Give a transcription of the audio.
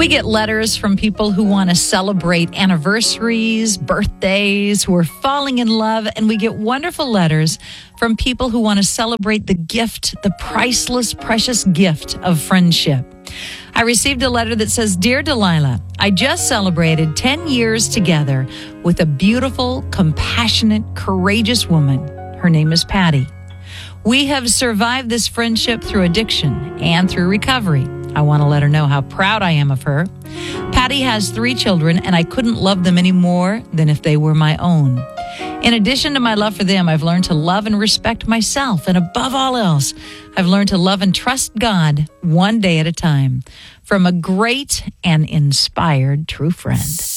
We get letters from people who want to celebrate anniversaries, birthdays, who are falling in love, and we get wonderful letters from people who want to celebrate the gift, the priceless, precious gift of friendship. I received a letter that says, "Dear Delilah, I just celebrated 10 years together with a beautiful, compassionate, courageous woman. Her name is Patty. We have survived this friendship through addiction and through recovery. I want to let her know how proud I am of her. Patty has 3 children, and I couldn't love them any more than if they were my own. In addition to my love for them, I've learned to love and respect myself. And above all else, I've learned to love and trust God one day at a time. From a great and inspired true friend."